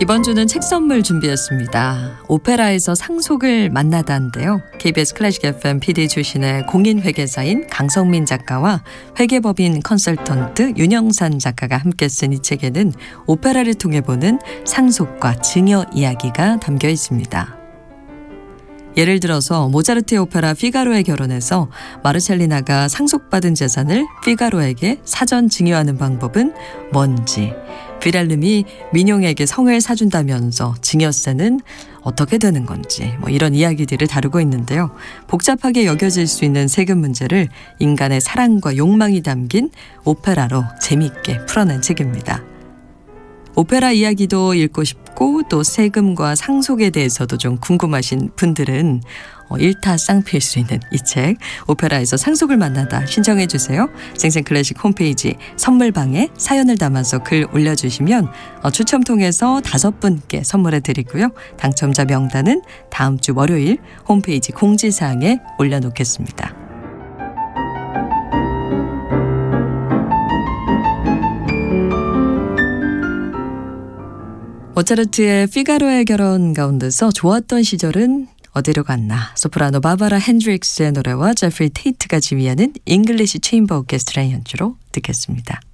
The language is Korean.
이번 주는 책 선물 준비했습니다. 오페라에서 상속을 만나다인데요. KBS 클래식 FM PD 출신의 공인회계사인 강성민 작가와 회계법인 컨설턴트 윤영산 작가가 함께 쓴 이 책에는 오페라를 통해 보는 상속과 증여 이야기가 담겨 있습니다. 예를 들어서 모차르트의 오페라 피가로의 결혼에서 마르첼리나가 상속받은 재산을 피가로에게 사전 증여하는 방법은 뭔지, 비랄름이 민용에게 성을 사준다면서 증여세는 어떻게 되는 건지 이런 이야기들을 다루고 있는데요. 복잡하게 여겨질 수 있는 세금 문제를 인간의 사랑과 욕망이 담긴 오페라로 재미있게 풀어낸 책입니다. 오페라 이야기도 읽고 싶고 또 세금과 상속에 대해서도 좀 궁금하신 분들은 일타쌍피일 수 있는 이 책 오페라에서 상속을 만나다 신청해 주세요. 생생클래식 홈페이지 선물방에 사연을 담아서 글 올려주시면 추첨 통해서 5분께 선물해 드리고요. 당첨자 명단은 다음 주 월요일 홈페이지 공지사항에 올려놓겠습니다. 모차르트의 피가로의 결혼 가운데서 좋았던 시절은 어디로 갔나? 소프라노 바바라 핸드릭스의 노래와 제프리 테이트가 지휘하는 잉글리시 체인버 오케스트라의 연주로 듣겠습니다.